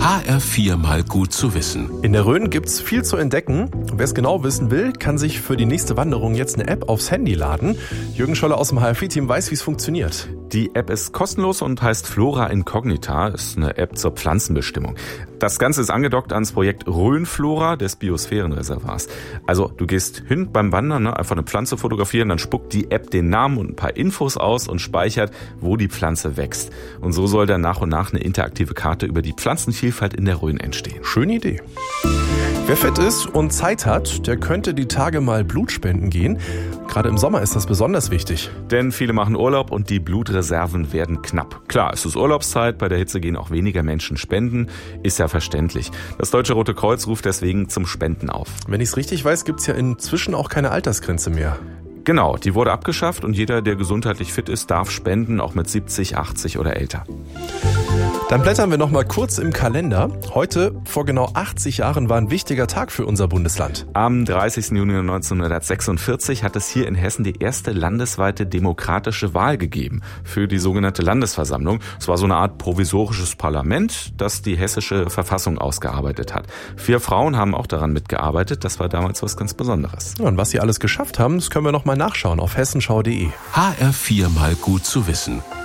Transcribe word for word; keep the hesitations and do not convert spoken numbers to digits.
H R vier mal gut zu wissen. In der Rhön gibt's viel zu entdecken. Wer es genau wissen will, kann sich für die nächste Wanderung jetzt eine App aufs Handy laden. Jürgen Scholler aus dem H R vier Team weiß, wie es funktioniert. Die App ist kostenlos und heißt Flora Incognita, ist eine App zur Pflanzenbestimmung. Das Ganze ist angedockt ans Projekt Rhönflora des Biosphärenreservats. Also du gehst hin beim Wandern, ne, einfach eine Pflanze fotografieren, dann spuckt die App den Namen und ein paar Infos aus und speichert, wo die Pflanze wächst. Und so soll dann nach und nach eine interaktive Karte über die Pflanzenvielfalt in der Rhön entstehen. Schöne Idee. Wer fit ist und Zeit hat, der könnte die Tage mal Blut spenden gehen. Gerade im Sommer ist das besonders wichtig. Denn viele machen Urlaub und die Blutreserven werden knapp. Klar, es ist Urlaubszeit, bei der Hitze gehen auch weniger Menschen spenden, ist ja verständlich. Das Deutsche Rote Kreuz ruft deswegen zum Spenden auf. Wenn ich es richtig weiß, gibt's ja inzwischen auch keine Altersgrenze mehr. Genau, die wurde abgeschafft und jeder, der gesundheitlich fit ist, darf spenden, auch mit siebzig, achtzig oder älter. Dann blättern wir noch mal kurz im Kalender. Heute, vor genau achtzig Jahren, war ein wichtiger Tag für unser Bundesland. Am dreißigsten Juni neunzehnhundertsechsundvierzig hat es hier in Hessen die erste landesweite demokratische Wahl gegeben für die sogenannte Landesversammlung. Es war so eine Art provisorisches Parlament, das die hessische Verfassung ausgearbeitet hat. Vier Frauen haben auch daran mitgearbeitet. Das war damals was ganz Besonderes. Ja, und was sie alles geschafft haben, das können wir noch mal nachschauen auf hessenschau punkt de. H R vier mal gut zu wissen.